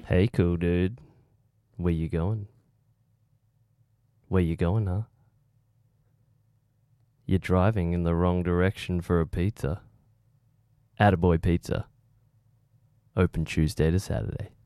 Hey, cool dude. Where you going? Where you going, huh? You're driving in the wrong direction for a pizza. Attaboy Pizza. Open Tuesday to Saturday.